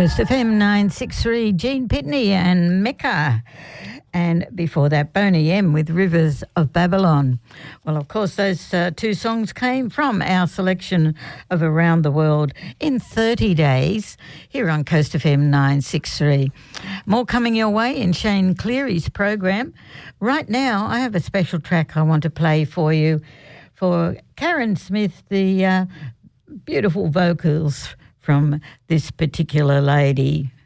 Coast FM 963, Gene Pitney and Mecca. And before that, Boney M with Rivers of Babylon. Well, of course, those two songs came from our selection of Around the World in 30 days here on Coast FM 963. More coming your way in Shane Cleary's program. Right now, I have a special track I want to play for you for Karen Smith, the beautiful vocals from this particular lady